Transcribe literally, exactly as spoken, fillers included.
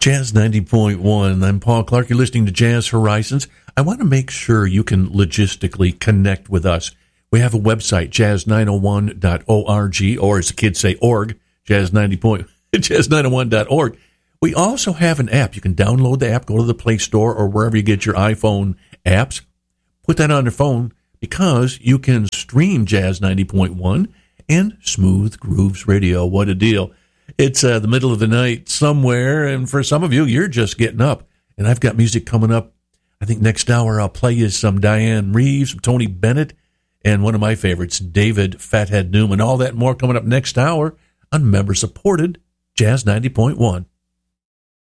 Jazz ninety point one. I'm Paul Clark. You're listening to Jazz Horizons. I want to make sure you can logistically connect with us. We have a website, jazz nine oh one dot org, or as the kids say, org, jazz ninety point, jazz nine oh one dot org. We also have an app. You can download the app, go to the Play Store or wherever you get your iPhone apps. Put that on your phone because you can stream Jazz ninety point one and Smooth Grooves Radio. What a deal. It's uh, the middle of the night somewhere, and for some of you, you're just getting up. And I've got music coming up. I think next hour I'll play you some Diane Reeves, some Tony Bennett, and one of my favorites, David Fathead Newman. All that and more coming up next hour on member-supported Jazz ninety point one.